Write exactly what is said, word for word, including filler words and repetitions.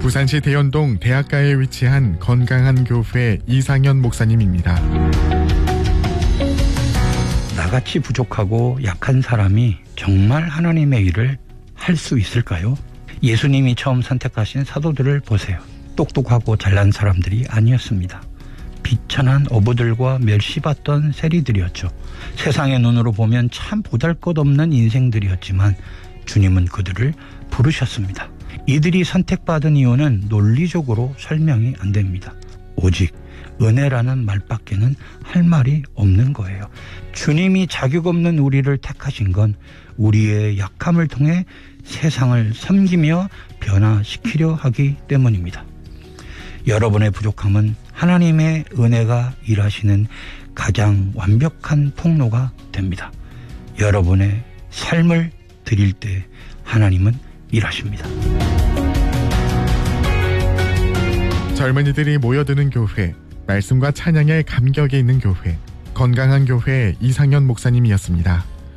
부산시 대연동 대학가에 위치한 건강한 교회 이상현 목사님입니다. 나같이 부족하고 약한 사람이 정말 하나님의 일을 할 수 있을까요? 예수님이 처음 선택하신 사도들을 보세요. 똑똑하고 잘난 사람들이 아니었습니다. 비천한 어부들과 멸시받던 세리들이었죠. 세상의 눈으로 보면 참 보잘것없는 인생들이었지만 주님은 그들을 부르셨습니다. 이들이 선택받은 이유는 논리적으로 설명이 안 됩니다. 오직 은혜라는 말밖에는 할 말이 없는 거예요. 주님이 자격 없는 우리를 택하신 건 우리의 약함을 통해 세상을 섬기며 변화시키려 하기 때문입니다. 여러분의 부족함은 하나님의 은혜가 일하시는 가장 완벽한 통로가 됩니다. 여러분의 삶을 드릴 때 하나님은 일하십니다. 젊은이들이 모여드는 교회, 말씀과 찬양의 감격이 있는 교회, 건강한 교회 이상현 목사님이었습니다.